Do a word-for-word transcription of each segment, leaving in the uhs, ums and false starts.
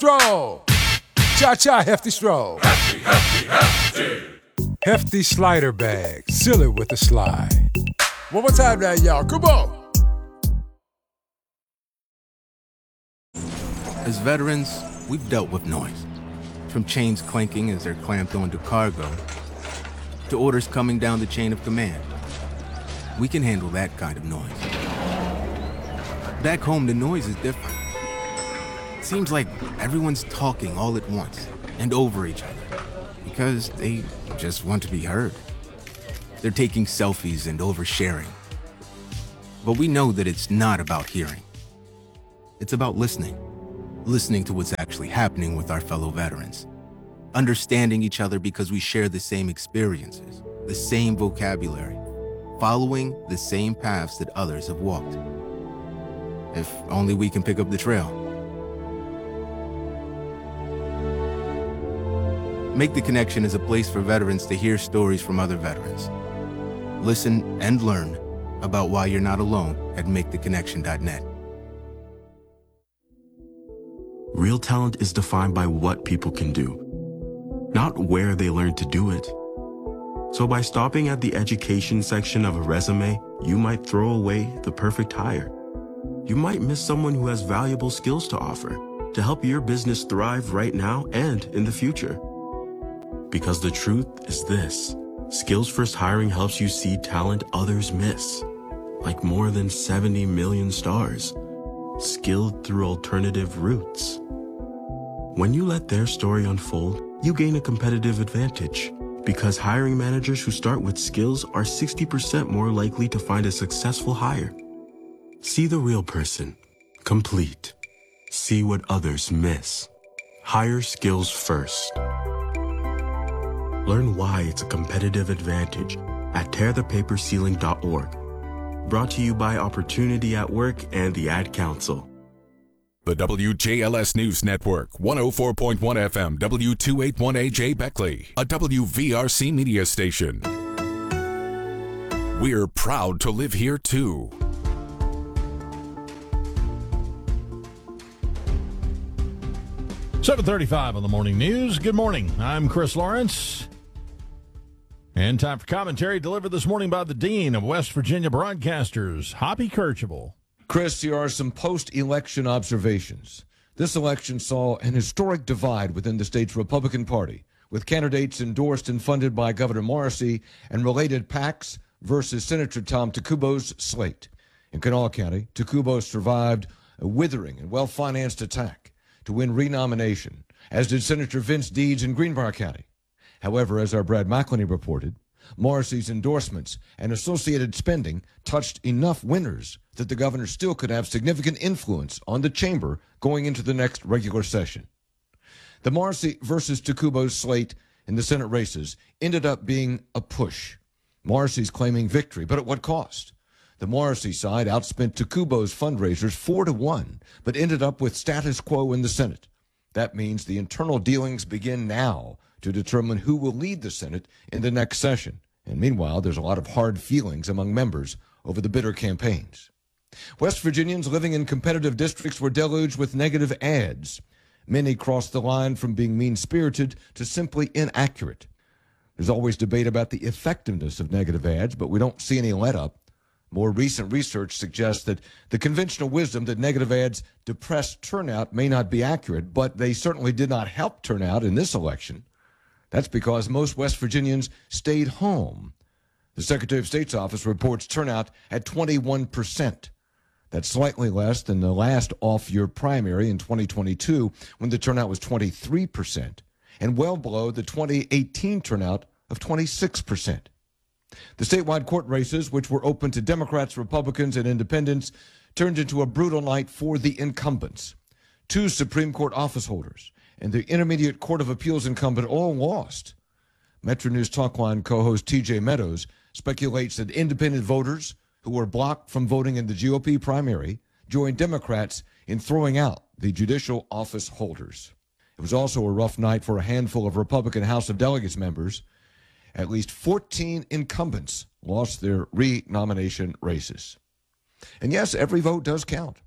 Stroll. Cha-cha, hefty stroll. Hefty, hefty, hefty. Hefty slider bag. Seal it with a slide. One more time now, y'all. Come on. As veterans, we've dealt with noise. From chains clanking as they're clamped onto cargo, to orders coming down the chain of command. We can handle that kind of noise. Back home, the noise is different. It seems like everyone's talking all at once and over each other because they just want to be heard. They're taking selfies and oversharing. But we know that it's not about hearing. It's about listening. Listening to what's actually happening with our fellow veterans. Understanding each other because we share the same experiences, the same vocabulary, following the same paths that others have walked. If only we can pick up the trail. Make the Connection is a place for veterans to hear stories from other veterans. Listen and learn about why you're not alone at make the connection dot net. Real talent is defined by what people can do, not where they learn to do it. So by stopping at the education section of a resume, you might throw away the perfect hire. You might miss someone who has valuable skills to offer to help your business thrive right now and in the future. Because the truth is this, Skills First Hiring helps you see talent others miss, like more than seventy million stars, skilled through alternative routes. When you let their story unfold, you gain a competitive advantage because hiring managers who start with skills are sixty percent more likely to find a successful hire. See the real person, complete. See what others miss. Hire skills first. Learn why it's a competitive advantage at tear the paper ceiling dot org. Brought to you by Opportunity at Work and the Ad Council. The W J L S News Network, one oh four point one F M, W two eighty-one A J Beckley, a W V R C media station. We're proud to live here, too. seven thirty-five on the morning news. Good morning. I'm Chris Lawrence. And time for commentary delivered this morning by the Dean of West Virginia Broadcasters, Hoppy Kercheval. Chris, here are some post-election observations. This election saw an historic divide within the state's Republican Party, with candidates endorsed and funded by Governor Morrisey and related PACs versus Senator Tom Takubo's slate. In Kanawha County, Takubo survived a withering and well-financed attack to win renomination, as did Senator Vince Deeds in Greenbrier County. However, as our Brad McElhenney reported, Morrisey's endorsements and associated spending touched enough winners that the governor still could have significant influence on the chamber going into the next regular session. The Morrisey versus Takubo slate in the Senate races ended up being a push. Morrisey's claiming victory, but at what cost? The Morrisey side outspent Takubo's fundraisers four to one, but ended up with status quo in the Senate. That means the internal dealings begin now to determine who will lead the Senate in the next session. And meanwhile, there's a lot of hard feelings among members over the bitter campaigns. West Virginians living in competitive districts were deluged with negative ads. Many crossed the line from being mean-spirited to simply inaccurate. There's always debate about the effectiveness of negative ads, but we don't see any let-up. More recent research suggests that the conventional wisdom that negative ads depress turnout may not be accurate, but they certainly did not help turnout in this election. That's because most West Virginians stayed home. The Secretary of State's office reports turnout at twenty-one percent. That's slightly less than the last off-year primary in twenty twenty-two, when the turnout was twenty-three percent, and well below the twenty eighteen turnout of twenty-six percent. The statewide court races, which were open to Democrats, Republicans, and independents, turned into a brutal night for the incumbents. Two Supreme Court office holders and the Intermediate Court of Appeals incumbent all lost. Metro News Talkline co-host T J Meadows speculates that independent voters who were blocked from voting in the G O P primary joined Democrats in throwing out the judicial office holders. It was also a rough night for a handful of Republican House of Delegates members. At least fourteen incumbents lost their re-nomination races. And yes, every vote does count.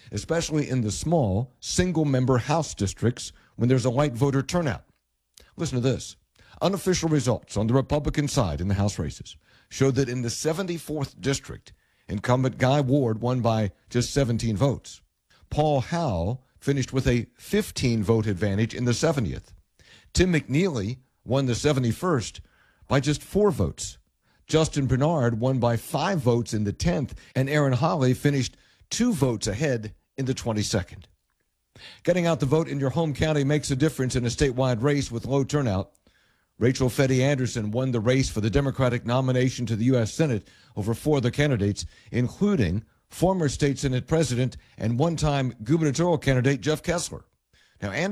especially in the small, single-member House districts when there's a light voter turnout. Listen to this. Unofficial results on the Republican side in the House races show that in the seventy-fourth district, incumbent Guy Ward won by just seventeen votes. Paul Howe finished with a fifteen-vote advantage in the seventieth. Tim McNeely won the seventy-first by just four votes. Justin Bernard won by five votes in the tenth, and Aaron Hawley finished two votes ahead in the twenty-second. Getting out the vote in your home county makes a difference in a statewide race with low turnout. Rachel Fetty Anderson won the race for the Democratic nomination to the U S Senate over four other candidates, including former state Senate President and one-time gubernatorial candidate Jeff Kessler. Now, Anderson